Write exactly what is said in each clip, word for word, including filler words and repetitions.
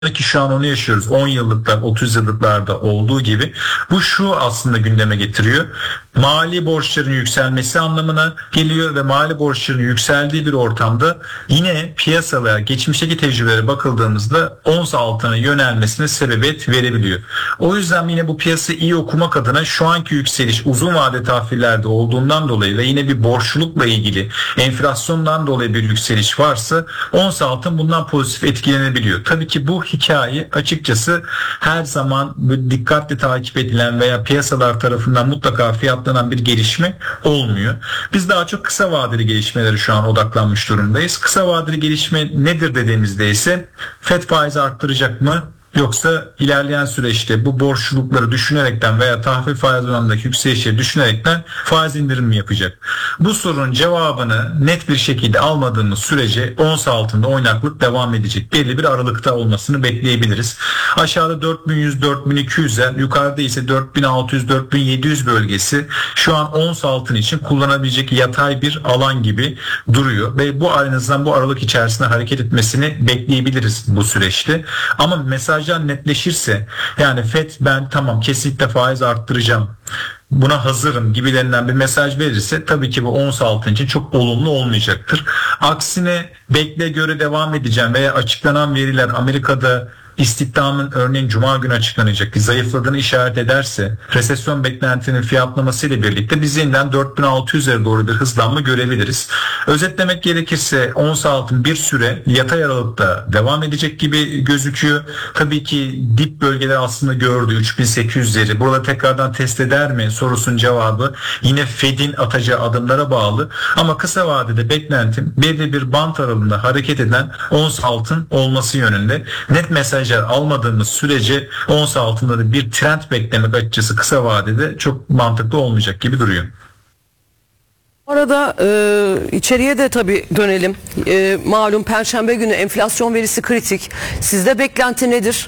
ki şu an onu yaşıyoruz. on yıllıklar, otuz yıllıklarda olduğu gibi. Bu şu aslında gündeme getiriyor. Mali borçların yükselmesi anlamına geliyor ve mali borçların yükseldiği bir ortamda yine piyasalara, geçmişteki tecrübelere bakıldığımızda ons altına yönelmesine sebebiyet verebiliyor. O yüzden yine bu piyasayı iyi okumak adına şu anki yükseliş uzun vade tahvillerde olduğundan dolayı ve yine bir borçlulukla ilgili enflasyondan dolayı bir yükseliş varsa ons altın bundan pozitif etkilenebiliyor. Tabii ki bu hikaye açıkçası her zaman dikkatli takip edilen veya piyasalar tarafından mutlaka fiyatlanan bir gelişme olmuyor. Biz daha çok kısa vadeli gelişmeleri şu an odaklanmış durumdayız. Kısa vadeli gelişme nedir dediğimizde ise Fed faizi arttıracak mı? Yoksa ilerleyen süreçte bu borçlulukları düşünerekten veya tahvil faiz oranındaki yükselişleri düşünerekten faiz indirimi mi yapacak? Bu sorunun cevabını net bir şekilde almadığımız sürece ons altında oynaklık devam edecek. Belli bir aralıkta olmasını bekleyebiliriz. Aşağıda dört bin yüz dört bin iki yüzler, yukarıda ise dört bin altı yüz dört bin yedi yüz bölgesi şu an ons altın için kullanabilecek yatay bir alan gibi duruyor ve bu en azından bu aralık içerisinde hareket etmesini bekleyebiliriz bu süreçte. Ama mesaj netleşirse, yani Fed ben tamam kesinlikle faiz arttıracağım, buna hazırım gibilerinden bir mesaj verirse tabii ki bu ons altın için çok olumlu olmayacaktır. Aksine bekle göre devam edeceğim veya açıklanan veriler Amerika'da istihdamın örneğin Cuma günü açıklanacak zayıfladığını işaret ederse resesyon beklentinin fiyatlaması ile birlikte biz yeniden dört bin altı yüzlere doğru bir hızlanma görebiliriz. Özetlemek gerekirse ons altın bir süre yatay aralıkta devam edecek gibi gözüküyor. Tabii ki dip bölgeler aslında gördü üç bin sekiz yüzleri. Burada tekrardan test eder mi sorusunun cevabı yine Fed'in atacağı adımlara bağlı. Ama kısa vadede beklentim belli bir bant aralığında hareket eden ons altın olması yönünde. Net mesaj almadığımız sürece ons altında da bir trend beklemek açıkçası kısa vadede çok mantıklı olmayacak gibi duruyor. Arada e, içeriye de tabii dönelim. E, malum Perşembe günü enflasyon verisi kritik. Sizde beklenti nedir?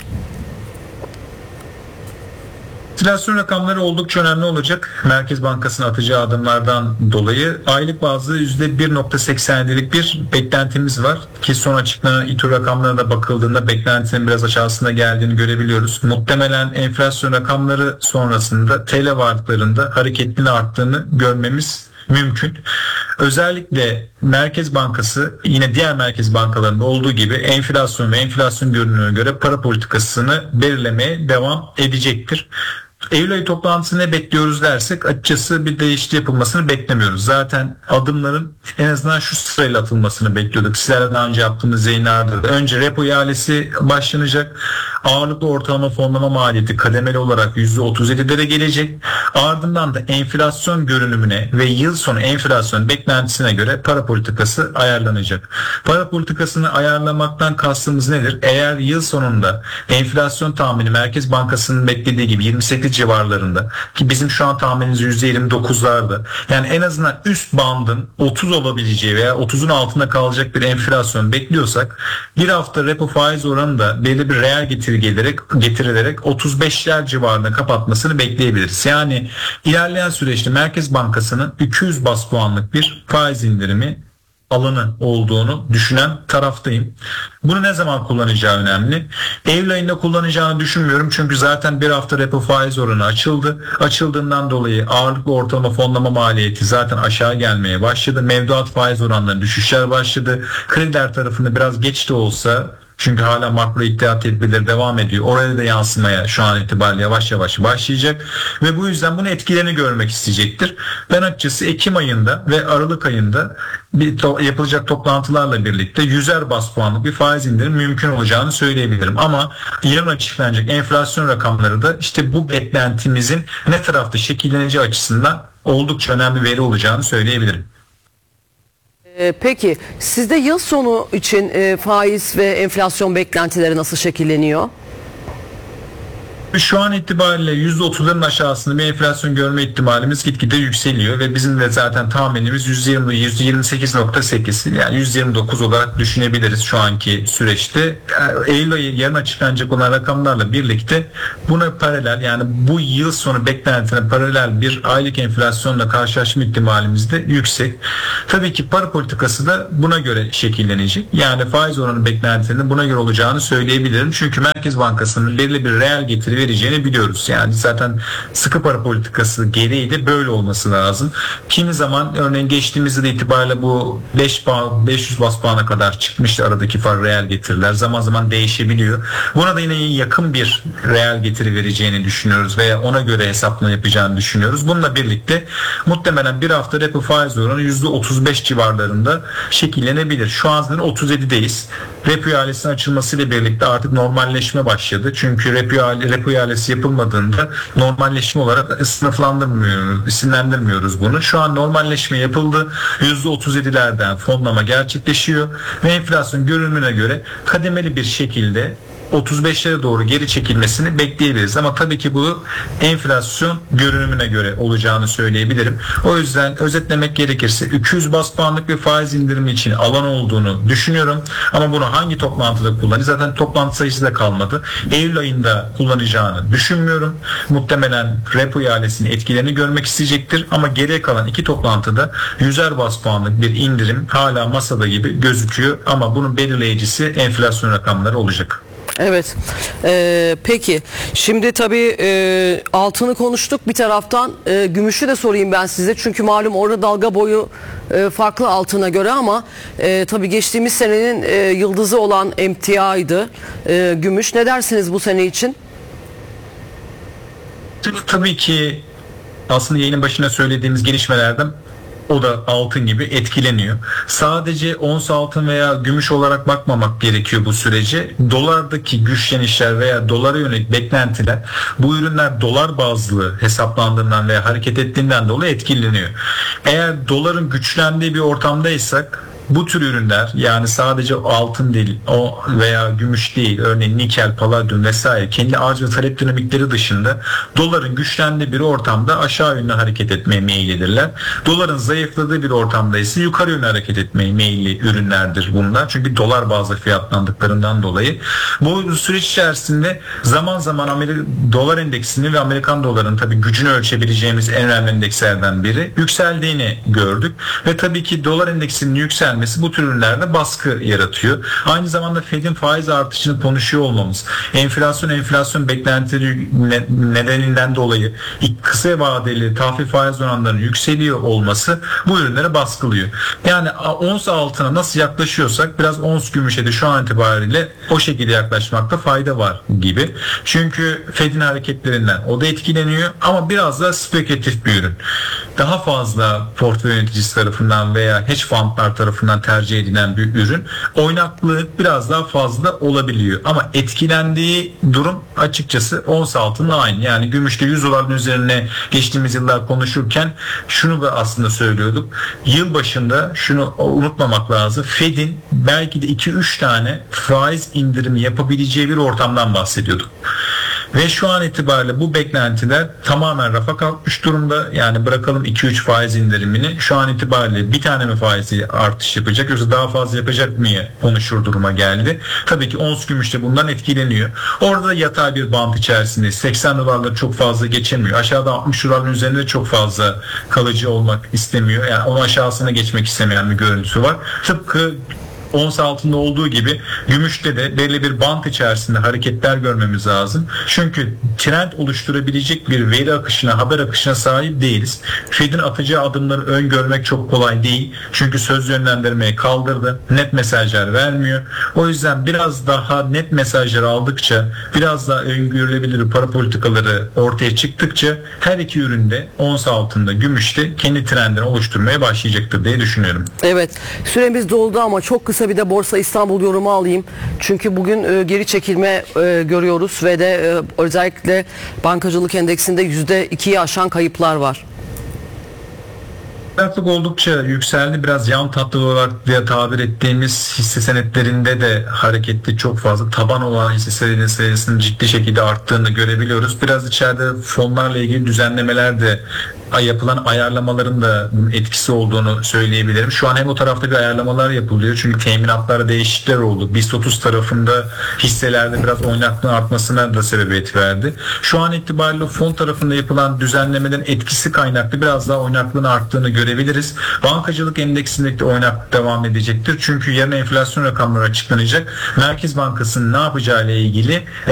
Enflasyon rakamları oldukça önemli olacak. Merkez Bankası'nın atacağı adımlardan dolayı aylık bazda yüzde bir virgül seksenlik bir beklentimiz var. Ki son açıklanan İTÜ rakamlarına da bakıldığında beklentinin biraz aşağısına geldiğini görebiliyoruz. Muhtemelen enflasyon rakamları sonrasında T L varlıklarında hareketli arttığını görmemiz mümkün. Özellikle Merkez Bankası yine diğer merkez bankalarında olduğu gibi enflasyon ve enflasyon görünümüne göre para politikasını belirlemeye devam edecektir. Eylül ayı toplantısını ne bekliyoruz dersek açıkçası bir değişiklik yapılmasını beklemiyoruz. Zaten adımların en azından şu sırayla atılmasını bekliyorduk. Sizlerle daha önce yaptığımız yayınlarda önce repo ihalesi başlanacak. Ağırlıklı ortalama fonlama maliyeti kademeli olarak yüzde otuz yedilere gelecek. Ardından da enflasyon görünümüne ve yıl sonu enflasyon beklentisine göre para politikası ayarlanacak. Para politikasını ayarlamaktan kastımız nedir? Eğer yıl sonunda enflasyon tahmini Merkez Bankası'nın beklediği gibi yirmi sekiz civarlarında ki bizim şu an tahminimiz yüzde yirmi dokuzlarda, yani en azından üst bandın otuz olabileceği veya otuzun altında kalacak bir enflasyon bekliyorsak bir hafta repo faiz oranı da belli bir reel getiri gelerek getirilerek otuz beşler civarında kapatmasını bekleyebiliriz. Yani ilerleyen süreçte Merkez Bankası'nın iki yüz bas puanlık bir faiz indirimi alanı olduğunu düşünen taraftayım. Bunu ne zaman kullanacağı önemli. Eylül ayında kullanacağını düşünmüyorum çünkü zaten bir hafta repo faiz oranı açıldı. Açıldığından dolayı ağırlıklı ortalama fonlama maliyeti zaten aşağı gelmeye başladı. Mevduat faiz oranlarında düşüşler başladı. Krediler tarafında biraz geç de olsa, çünkü hala makro ihtiyat tedbirleri devam ediyor, oraya da yansımaya şu an itibariyle yavaş yavaş başlayacak ve bu yüzden bunu etkilerini görmek isteyecektir. Ben açıkçası Ekim ayında ve Aralık ayında bir to- yapılacak toplantılarla birlikte yüzer bas puanlık bir faiz indirimi mümkün olacağını söyleyebilirim. Ama yarın açıklanacak enflasyon rakamları da işte bu beklentimizin ne tarafta şekilleneceği açısından oldukça önemli veri olacağını söyleyebilirim. Peki sizde yıl sonu için e, faiz ve enflasyon beklentileri nasıl şekilleniyor? Şu an itibariyle yüzde otuzların aşağısında bir enflasyon görme ihtimalimiz gitgide yükseliyor ve bizim de zaten tahminimiz yüzde yirmi yüzde yirmi sekiz nokta sekiz, yani yüzde yirmi dokuz olarak düşünebiliriz şu anki süreçte. Eylül ayı yarın açıklanacak olan rakamlarla birlikte buna paralel, yani bu yıl sonu beklentine paralel bir aylık enflasyonla karşılaşma ihtimalimiz de yüksek. Tabii ki para politikası da buna göre şekillenecek. Yani faiz oranı beklentilerinin buna göre olacağını söyleyebilirim. Çünkü Merkez Bankası'nın belirli bir reel getiri vereceğini biliyoruz. Yani zaten sıkı para politikası gereği de böyle olması lazım. Kimi zaman örneğin geçtiğimiz yıl itibariyle bu beş yüz bas puana kadar çıkmıştı aradaki fark, reel getiriler. Zaman zaman değişebiliyor. Buna da yine yakın bir reel getiri vereceğini düşünüyoruz veya ona göre hesaplama yapacağını düşünüyoruz. Bununla birlikte muhtemelen bir hafta repo faiz oranı yüzde otuz beş civarlarında şekillenebilir. Şu an zaten otuz yedideyiz. Repo ihalesinin açılmasıyla birlikte artık normalleşme başladı. Çünkü repo, repo ihalesi yapılmadığında normalleşme olarak sınıflandırmıyoruz, isimlendirmiyoruz bunu. Şu an normalleşme yapıldı. yüzde otuz yedilerden fonlama gerçekleşiyor ve enflasyon görünümüne göre kademeli bir şekilde otuz beşlere doğru geri çekilmesini bekleyebiliriz. Ama tabii ki bu enflasyon görünümüne göre olacağını söyleyebilirim. O yüzden özetlemek gerekirse iki yüz bas puanlık bir faiz indirimi için alan olduğunu düşünüyorum. Ama bunu hangi toplantıda kullanır? Zaten toplantı sayısı da kalmadı. Eylül ayında kullanacağını düşünmüyorum. Muhtemelen repo ihalesinin etkilerini görmek isteyecektir. Ama geriye kalan iki toplantıda yüzer bas puanlık bir indirim hala masada gibi gözüküyor. Ama bunun belirleyicisi enflasyon rakamları olacak. Evet. Ee, peki. Şimdi tabii e, altını konuştuk. Bir taraftan e, gümüşü de sorayım ben size. Çünkü malum orada dalga boyu e, farklı altına göre ama e, tabii geçtiğimiz senenin e, yıldızı olan emtiaydı e, gümüş. Ne dersiniz bu sene için? Tabii ki aslında yayının başına söylediğimiz gelişmelerden o da altın gibi etkileniyor. Sadece ons altın veya gümüş olarak bakmamak gerekiyor bu sürece. Dolardaki güçlenişler veya dolara yönelik beklentiler, bu ürünler dolar bazlı hesaplandığından veya hareket ettiğinden dolayı etkileniyor. Eğer doların güçlendiği bir ortamdaysak bu tür ürünler, yani sadece altın değil o veya gümüş değil, örneğin nikel, paladyum vesaire, kendi arz ve talep dinamikleri dışında doların güçlendiği bir ortamda aşağı yönlü hareket etmeye meyillidirler. Doların zayıfladığı bir ortamda ise yukarı yönlü hareket etmeye meyilli ürünlerdir bunlar. Çünkü dolar bazlı fiyatlandıklarından dolayı. Bu süreç içerisinde zaman zaman Amerika dolar endeksini ve Amerikan dolarının tabii gücünü ölçebileceğimiz en önemli endekslerden biri yükseldiğini gördük ve tabii ki dolar endeksinin yüksel bu tür ürünlerde baskı yaratıyor. Aynı zamanda Fed'in faiz artışını konuşuyor olmamız, enflasyon enflasyon beklentileri nedeninden dolayı kısa vadeli tahvil faiz oranlarının yükseliyor olması bu ürünlere baskılıyor. Yani ons altına nasıl yaklaşıyorsak biraz ons gümüşe de şu an itibariyle o şekilde yaklaşmakta fayda var gibi. Çünkü Fed'in hareketlerinden o da etkileniyor ama biraz daha spekülatif bir ürün. Daha fazla portföy yöneticisi tarafından veya hedge fundlar tarafından tercih edilen bir ürün. Oynaklığı biraz daha fazla olabiliyor. Ama etkilendiği durum açıkçası ons altınla aynı. Yani gümüşte yüz doların üzerine geçtiğimiz yıllar konuşurken şunu da aslında söylüyorduk. Yıl başında şunu unutmamak lazım. Fed'in belki de iki üç tane faiz indirimi yapabileceği bir ortamdan bahsediyorduk. Ve şu an itibariyle bu beklentiler tamamen rafa kalkmış durumda. Yani bırakalım iki üç faiz indirimini. Şu an itibariyle bir tane mi faizi artış yapacak yoksa daha fazla yapacak mı konuşur duruma geldi. Tabii ki ons gümüş de bundan etkileniyor. Orada yatay bir bant içerisinde seksen dolarları çok fazla geçemiyor. Aşağıda altmış doların üzerinde çok fazla kalıcı olmak istemiyor. Yani onun aşağısına geçmek istemeyen bir görüntüsü var. Tıpkı ons altında olduğu gibi gümüşte de belli bir bant içerisinde hareketler görmemiz lazım. Çünkü trend oluşturabilecek bir veri akışına, haber akışına sahip değiliz. Fed'in atacağı adımları öngörmek çok kolay değil. Çünkü söz yönlendirmeyi kaldırdı. Net mesajlar vermiyor. O yüzden biraz daha net mesajlar aldıkça, biraz daha öngörülebilir para politikaları ortaya çıktıkça her iki üründe ons altında, gümüşte kendi trendini oluşturmaya başlayacaktır diye düşünüyorum. Evet. Süremiz doldu ama çok kısa bir de Borsa İstanbul yorumu alayım. Çünkü bugün e, geri çekilme e, görüyoruz ve de e, özellikle bankacılık endeksinde yüzde ikiyi aşan kayıplar var. Oynaklık oldukça yükseldi. Biraz yan tatlı olarak diye tabir ettiğimiz hisse senetlerinde de hareketli çok fazla. Taban olan hisse senedi sayısının ciddi şekilde arttığını görebiliyoruz. Biraz içeride fonlarla ilgili düzenlemeler de yapılan ayarlamaların da etkisi olduğunu söyleyebilirim. Şu an hem o tarafta bir ayarlamalar yapılıyor. Çünkü teminatlarda değişiklikler oldu. BIST otuz tarafında hisselerde biraz oynaklığın artmasına da sebebiyet verdi. Şu an itibariyle fon tarafında yapılan düzenlemelerin etkisi kaynaklı biraz daha oynaklığın arttığını görebiliriz. Bankacılık endeksindeki de oynaklık devam edecektir. Çünkü yarın enflasyon rakamları açıklanacak. Merkez Bankası'nın ne yapacağı ile ilgili